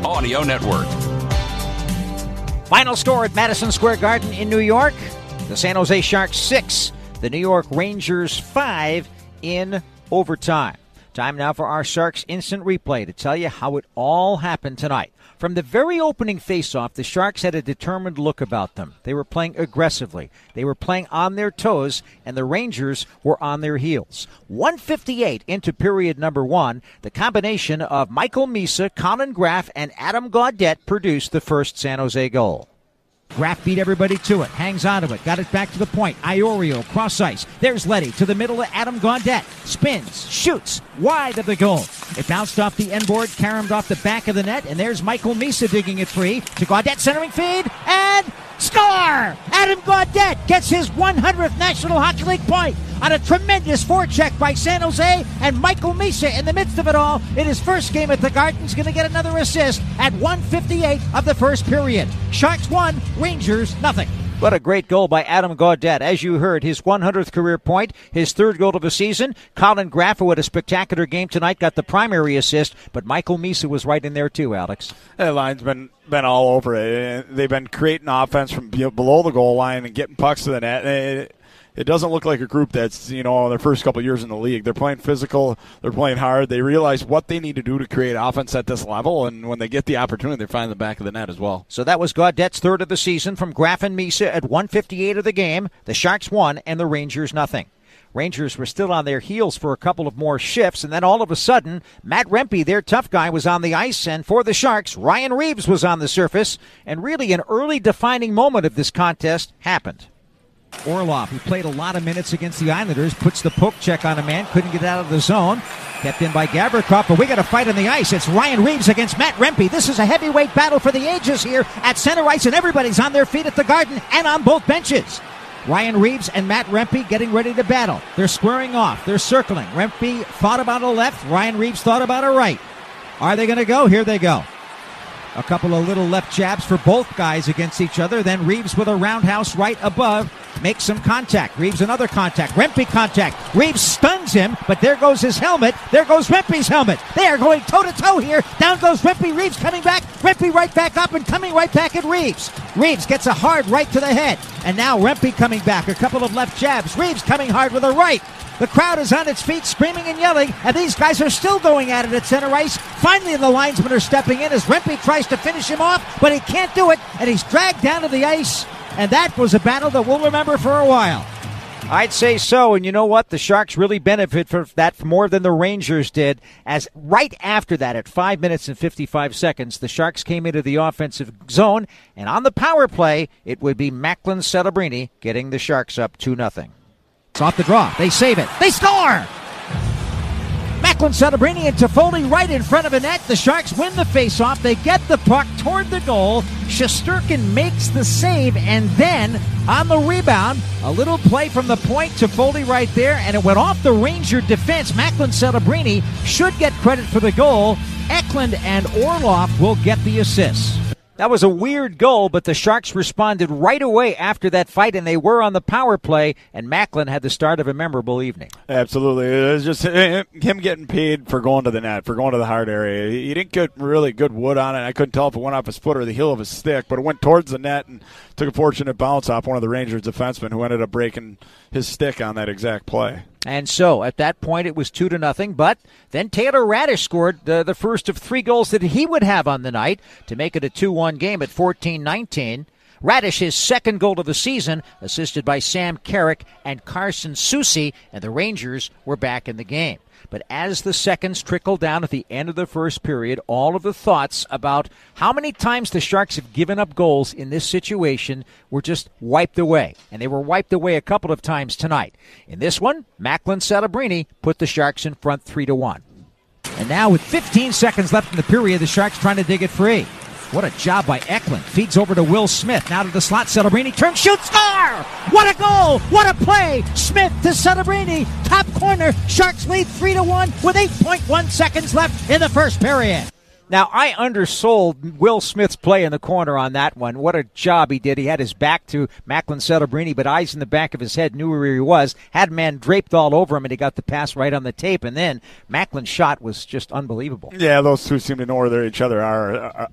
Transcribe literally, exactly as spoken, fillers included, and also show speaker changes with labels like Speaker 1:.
Speaker 1: Audio Network.
Speaker 2: Final score at Madison Square Garden in New York. The San Jose Sharks six, the New York Rangers five in overtime. Time now for our Sharks Instant Replay to tell you how it all happened tonight. From the very opening faceoff, the Sharks had a determined look about them. They were playing aggressively. They were playing on their toes, and the Rangers were on their heels. one fifty-eight into period number one, the combination of Michael Misa, Colin Graf, and Adam Gaudette produced the first San Jose goal. Graf beat everybody to it, hangs onto it, got it back to the point. Iorio, cross ice. There's Letty to the middle of Adam Gaudette. Spins, shoots, wide of the goal. It bounced off the end board, caromed off the back of the net, and there's Michael Misa digging it free to Gaudette, centering feed, and score! Adam Gaudette gets his one hundredth National Hockey League point on a tremendous forecheck by San Jose, and Michael Misa, in the midst of it all, in his first game at the Garden, is going to get another assist at one fifty-eight of the first period. Sharks one, Rangers nothing. What a great goal by Adam Gaudette. As you heard, his one hundredth career point, his third goal of the season. Colin Graf, who had a spectacular game tonight, got the primary assist, but Michael Misa was right in there too, Alex.
Speaker 3: The line's been been all over it. They've been creating offense from below the goal line and getting pucks to the net. It, it doesn't look like a group that's, you know, their first couple of years in the league. They're playing physical. They're playing hard. They realize what they need to do to create offense at this level, and when they get the opportunity, they find the back of the net as well.
Speaker 2: So that was Gaudette's third of the season from Graf and Misa at one fifty-eight of the game. The Sharks won, and the Rangers nothing. Rangers were still on their heels for a couple of more shifts, and then all of a sudden, Matt Rempe, their tough guy, was on the ice, and for the Sharks, Ryan Reeves was on the surface, and really an early defining moment of this contest happened. Orlov, who played a lot of minutes against the Islanders, puts the poke check on a man, couldn't get out of the zone. Kept in by Gavrikov, but we got a fight on the ice. It's Ryan Reeves against Matt Rempe. This is a heavyweight battle for the ages here at center ice, and everybody's on their feet at the Garden and on both benches. Ryan Reeves and Matt Rempe getting ready to battle. They're squaring off. They're circling. Rempe thought about a left. Ryan Reeves thought about a right. Are they going to go? Here they go. A couple of little left jabs for both guys against each other. Then Reeves with a roundhouse right above makes some contact. Reeves another contact. Rempe contact. Reeves stuns him, but there goes his helmet. There goes Rempe's helmet. They are going toe-to-toe here. Down goes Rempe. Reeves coming back. Rempe right back up and coming right back at Reeves. Reeves gets a hard right to the head. And now Rempe coming back. A couple of left jabs. Reeves coming hard with a right. The crowd is on its feet, screaming and yelling, and these guys are still going at it at center ice. Finally, the linesmen are stepping in as Rempe tries to finish him off, but he can't do it, and he's dragged down to the ice, and that was a battle that we'll remember for a while. I'd say so, and you know what? The Sharks really benefit from that more than the Rangers did, as right after that, at five minutes and fifty-five seconds, the Sharks came into the offensive zone, and on the power play, it would be Macklin Celebrini getting the Sharks up two nothing. It's off the draw. They save it. They score! Macklin Celebrini and Toffoli right in front of the net. The Sharks win the faceoff. They get the puck toward the goal. Shesterkin makes the save, and then on the rebound, a little play from the point. Toffoli right there, and it went off the Ranger defense. Macklin Celebrini should get credit for the goal. Eklund and Orlov will get the assists. That was a weird goal, but the Sharks responded right away after that fight, and they were on the power play, and Macklin had the start of a memorable evening.
Speaker 3: Absolutely. It was just him getting paid for going to the net, for going to the hard area. He didn't get really good wood on it. I couldn't tell if it went off his foot or the heel of his stick, but it went towards the net and took a fortunate bounce off one of the Rangers defensemen who ended up breaking his stick on that exact play.
Speaker 2: And so, at that point, it was two to nothing. But then Taylor Radish scored uh, the first of three goals that he would have on the night to make it a two one game at fourteen nineteen. Radish, his second goal of the season, assisted by Sam Carrick and Carson Soucy, and the Rangers were back in the game. But as the seconds trickled down at the end of the first period, all of the thoughts about how many times the Sharks have given up goals in this situation were just wiped away. And they were wiped away a couple of times tonight. In this one, Macklin Celebrini put the Sharks in front three to one. And now with fifteen seconds left in the period, the Sharks trying to dig it free. What a job by Eklund. Feeds over to Will Smith. Now to the slot. Celebrini turns, shoots, score! What a goal! What a play! Smith to Celebrini. Top corner. Sharks lead three to one with eight point one seconds left in the first period. Now, I undersold Will Smith's play in the corner on that one. What a job he did. He had his back to Macklin Celebrini, but eyes in the back of his head, knew where he was, had a man draped all over him, and he got the pass right on the tape. And then Macklin's shot was just unbelievable.
Speaker 3: Yeah, those two seem to know where each other are,